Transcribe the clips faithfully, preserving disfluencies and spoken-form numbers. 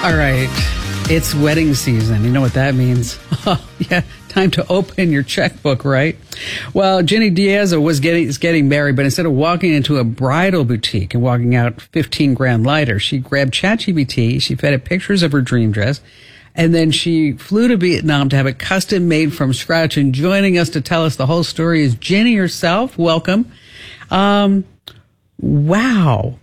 All right. It's wedding season. You know what that means? Oh, yeah. Time to open your checkbook, right? Well, Jenny Diaz was getting, is getting married, but instead of walking into a bridal boutique and walking out fifteen grand lighter, she grabbed ChatGPT. She fed it pictures of her dream dress. And then she flew to Vietnam to have it custom made from scratch. And joining us to tell us the whole story is Jenny herself. Welcome. Um, wow.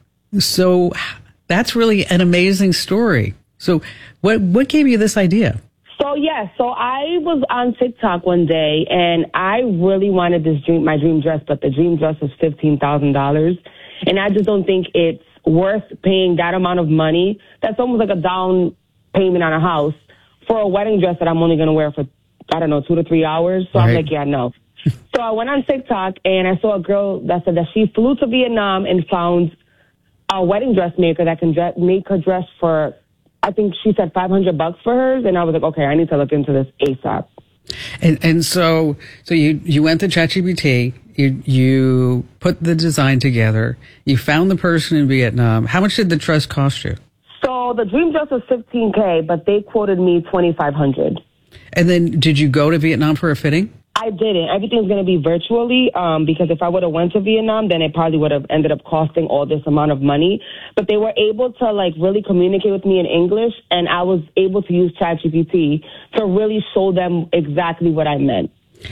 So that's really an amazing story. So what what gave you this idea? So, yeah, so I was on TikTok one day, and I really wanted this dream, my dream dress, but the dream dress was fifteen thousand dollars. And I just don't think it's worth paying that amount of money. That's almost like a down payment on a house for a wedding dress that I'm only going to wear for, I don't know, two to three hours. So Right. I'm like, yeah, no. So I went on TikTok, and I saw a girl that said that she flew to Vietnam and found a wedding dressmaker that can dress, make her dress for, I think she said five hundred bucks for hers. And I was like, okay, I need to look into this ASAP. And and so so you you went to ChatGPT, you you put the design together, you found the person in Vietnam. How much did the dress cost you? So the dream dress was fifteen K, but they quoted me twenty-five hundred. And then did you go to Vietnam for a fitting? I didn't. Everything's going to be virtually um, because if I would have went to Vietnam, then it probably would have ended up costing all this amount of money. But they were able to like really communicate with me in English, and I was able to use ChatGPT to really show them exactly what I meant.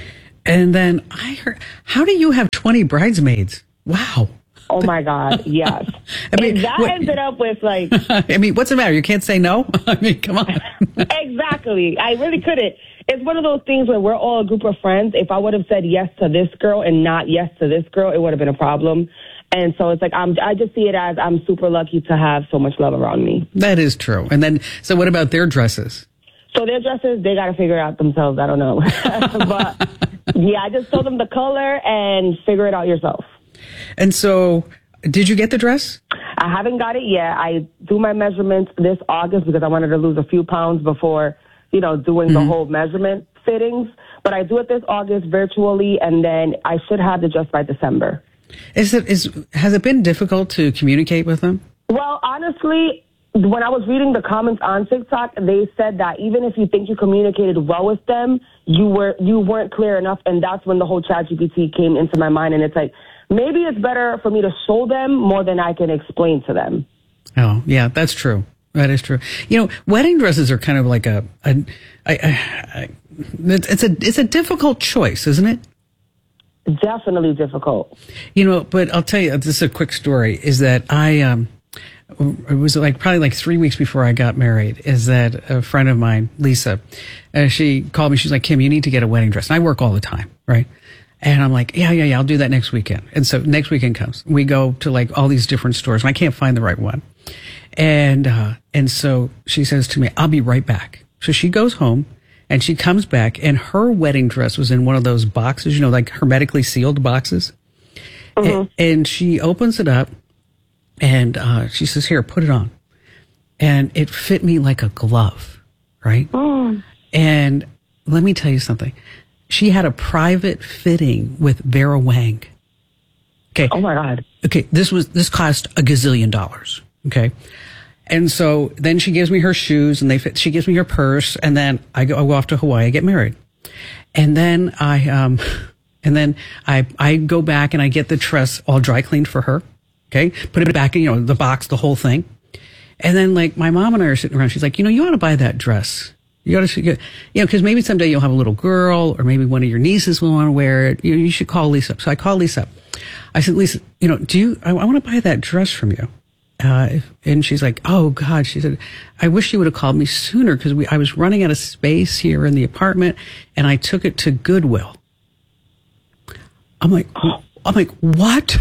And then I heard, how do you have twenty bridesmaids? Wow. Oh my God, yes. I mean, and that what- ended up with like... I mean, what's the matter? You can't say no? I mean, come on. Exactly. I really couldn't. It's one of those things where we're all a group of friends. If I would have said yes to this girl and not yes to this girl, it would have been a problem. And so it's like, I'm, I just see it as I'm super lucky to have so much love around me. That is true. And then, so what about their dresses? So their dresses, they got to figure it out themselves. I don't know. But yeah, I just told them the color and figure it out yourself. And so, did you get the dress? I haven't got it yet. I do my measurements this August because I wanted to lose a few pounds before, you know, doing mm-hmm. the whole measurement fittings. But I do it this August virtually, and then I should have the dress by December. Is it is has it been difficult to communicate with them? Well, honestly, when I was reading the comments on TikTok, they said that even if you think you communicated well with them, you were you weren't clear enough, and that's when the whole ChatGPT came into my mind. And it's like, maybe it's better for me to show them more than I can explain to them. Oh, yeah, that's true. That is true. You know, wedding dresses are kind of like a, a, a, a, a it's a it's a difficult choice, isn't it? Definitely difficult. You know, but I'll tell you, this is a quick story, is that I, um, it was like probably like three weeks before I got married, is that a friend of mine, Lisa, uh, she called me, she's like, Kim, you need to get a wedding dress. And I work all the time, right? And I'm like, yeah, yeah, yeah, I'll do that next weekend. And so next weekend comes. We go to like all these different stores, and I can't find the right one. And, uh, and so she says to me, I'll be right back. So she goes home. And she comes back, and her wedding dress was in one of those boxes, you know, like hermetically sealed boxes. Mm-hmm. And, and she opens it up, and uh, she says, here, put it on. And it fit me like a glove, right? Mm. And let me tell you something. She had a private fitting with Vera Wang. Okay. Oh, my God. Okay, this was this cost a gazillion dollars, okay? And so then she gives me her shoes, and they fit. She gives me her purse, and then I go, I go off to Hawaii. I get married, and then I um, and then I I go back and I get the dress all dry cleaned for her. Okay, put it back in, you know, the box, the whole thing. And then like my mom and I are sitting around. She's like, you know, you ought to buy that dress. You got to, you know, because maybe someday you'll have a little girl, or maybe one of your nieces will want to wear it. You, you should call Lisa up. So I call Lisa up. I said, Lisa, you know, do you? I, I want to buy that dress from you. Uh, and she's like, oh God, she said, I wish you would have called me sooner, because we, I was running out of space here in the apartment, and I took it to Goodwill. I'm like, I'm like, what?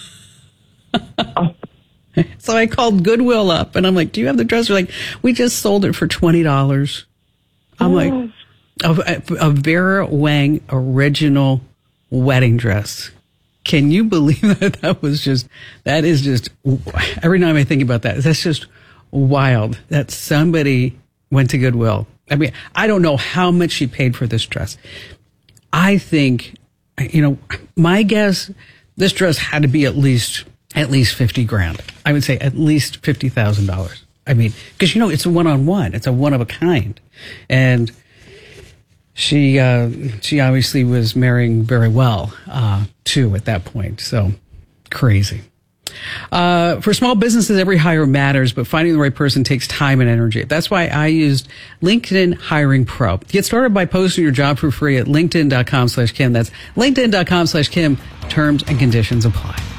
So I called Goodwill up, and I'm like, do you have the dress? They're like, we just sold it for twenty dollars. I'm like, a, a Vera Wang original wedding dress. Can you believe that? That was just, that is just, every time I think about that, that's just wild that somebody went to Goodwill. I mean, I don't know how much she paid for this dress. I think, you know, my guess, this dress had to be at least, at least fifty grand. I would say at least fifty thousand dollars. I mean, because, you know, it's a one-on-one. It's a one of a kind. And she uh, she obviously was marrying very well, uh, too, at that point. So crazy. Uh, for small businesses, every hire matters, but finding the right person takes time and energy. That's why I used LinkedIn Hiring Pro. Get started by posting your job for free at linkedin.com slash Kim. That's linkedin.com slash Kim. Terms and conditions apply.